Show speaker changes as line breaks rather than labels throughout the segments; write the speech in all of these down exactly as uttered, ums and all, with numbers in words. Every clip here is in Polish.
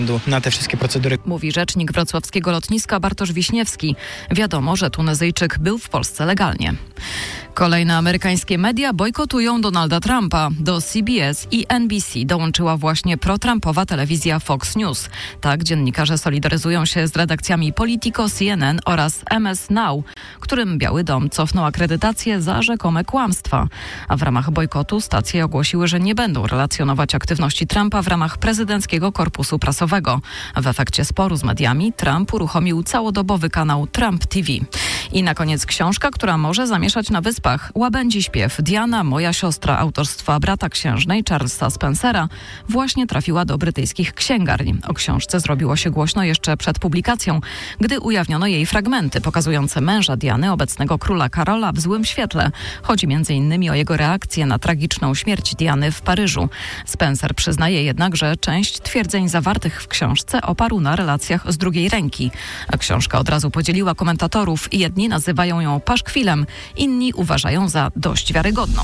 na te wszystkie procedury.
Mówi rzecznik wrocławskiego lotniska Bartosz Wiśniewski. Wiadomo, że Tunezyjczyk był w Polsce legalnie. Kolejne amerykańskie media bojkotują Donalda Trumpa. Do C B S i N B C dołączyła właśnie pro-Trumpowa telewizja Fox News. Tak, dziennikarze solidaryzują się z redakcjami Politico, C N N oraz M S Now, którym Biały Dom cofnął akredytację za rzekome kłamstwa. A w ramach bojkotu stacje ogłosiły, że nie będą relacjonować aktywności Trumpa w ramach prezydenckiego korpusu prasowego. W efekcie sporu z mediami Trump uruchomił całodobowy kanał Trump T V. I na koniec książka, która może zamieszać na wyspach. Łabędzi śpiew Diana, moja siostra autorstwa brata księżnej Charlesa Spencera właśnie trafiła do brytyjskich księgarni. O książce zrobiło się głośno jeszcze przed publikacją, gdy ujawniono jej fragmenty pokazujące męża Diany, obecnego króla Karola, w złym świetle. Chodzi między innymi o jego reakcję na tragiczną śmierć Diany w Paryżu. Spencer przyznaje jednak, że część twierdzeń zawartych w książce oparł na relacjach z drugiej ręki. A książka od razu podzieliła komentatorów i jedni nazywają ją paszkwilem, inni uważają za dość wiarygodną.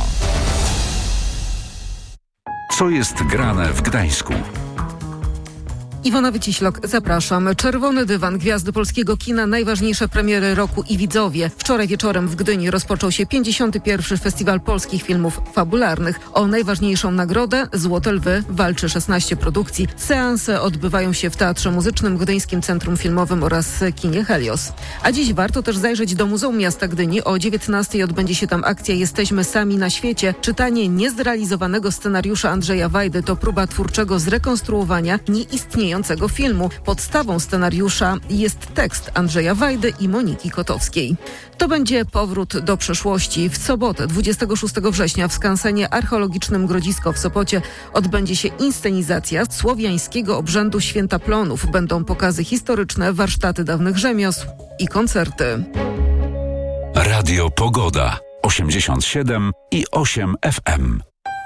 Co jest grane w Gdańsku?
Iwona Wyciślok, zapraszam. Czerwony dywan gwiazdy polskiego kina, najważniejsze premiery roku i widzowie. Wczoraj wieczorem w Gdyni rozpoczął się pięćdziesiąty pierwszy Festiwal Polskich Filmów Fabularnych. O najważniejszą nagrodę Złote Lwy walczy szesnaście produkcji. Seanse odbywają się w Teatrze Muzycznym, Gdyńskim Centrum Filmowym oraz kinie Helios. A dziś warto też zajrzeć do Muzeum Miasta Gdyni. O dziewiętnastej odbędzie się tam akcja Jesteśmy sami na świecie. Czytanie niezrealizowanego scenariusza Andrzeja Wajdy to próba twórczego zrekonstruowania nieistniejącego filmu. Podstawą scenariusza jest tekst Andrzeja Wajdy i Moniki Kotowskiej. To będzie powrót do przeszłości. W sobotę, dwudziestego szóstego września w skansenie archeologicznym Grodzisko w Sopocie odbędzie się inscenizacja słowiańskiego obrzędu Święta Plonów. Będą pokazy historyczne, warsztaty dawnych rzemiosł i koncerty.
Radio Pogoda osiemdziesiąt siedem i osiem F M.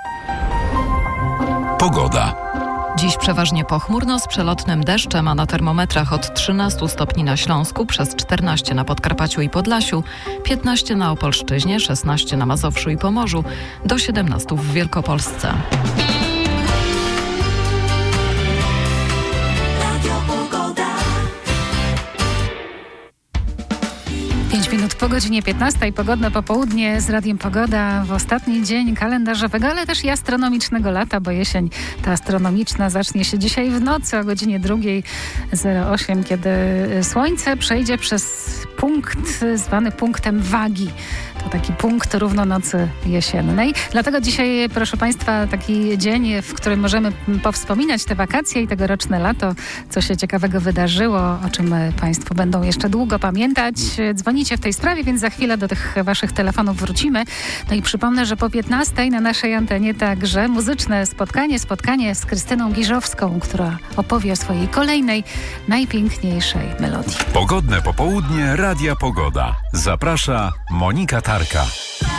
Pogoda.
Dziś przeważnie pochmurno z przelotnym deszczem, a na termometrach od trzynastu stopni na Śląsku, przez czternaście na Podkarpaciu i Podlasiu, piętnaście na Opolszczyźnie, szesnaście na Mazowszu i Pomorzu, do siedemnastu w Wielkopolsce.
pięć minut po godzinie piętnastej, pogodne popołudnie z Radiem Pogoda w ostatni dzień kalendarzowego, ale też i astronomicznego lata, bo jesień ta astronomiczna zacznie się dzisiaj w nocy o godzinie drugiej zero osiem, kiedy słońce przejdzie przez punkt zwany punktem wagi. To taki punkt równonocy jesiennej. Dlatego dzisiaj, proszę Państwa, taki dzień, w którym możemy powspominać te wakacje i tegoroczne lato, co się ciekawego wydarzyło, o czym Państwo będą jeszcze długo pamiętać. Dzwonicie w tej sprawie, więc za chwilę do tych Waszych telefonów wrócimy. No i przypomnę, że po piętnastej na naszej antenie także muzyczne spotkanie, spotkanie z Krystyną Giżowską, która opowie o swojej kolejnej, najpiękniejszej melodii.
Pogodne popołudnie Radia Pogoda. Zaprasza Monika Tarka.